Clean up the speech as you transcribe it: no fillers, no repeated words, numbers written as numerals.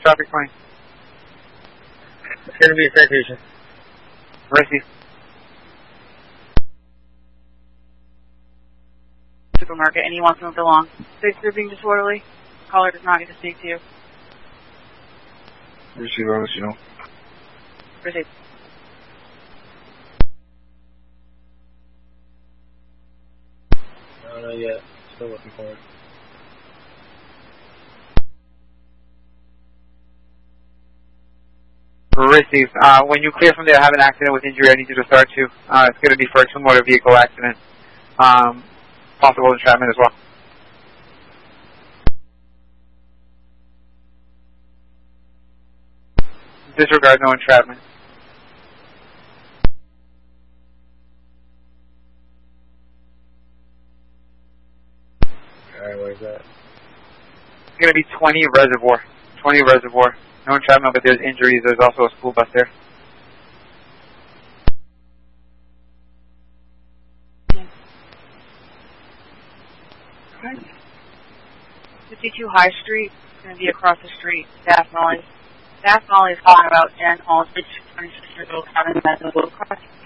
traffic claim. It's going to be a citation. Receive. Supermarket, and he wants to move along. They're being disorderly. Caller does not need to speak to you. Receive, I'll let you know. Receive. No, not yet. Still looking for it. Receive. When you clear from there, have an accident with injury, I need you to start to. It's going to be for a 2-motor vehicle accident. Possible entrapment as well. Disregard, no entrapment. Alright, where's that? It's going to be 20 Reservoir. 20 Reservoir. No entrapment, but there's injuries. There's also a school bus there. 52 High Street. It's going to be across the street. Staff Molly. Staff Molly is calling about Jen Hall's 26 years old, having a mental crossing.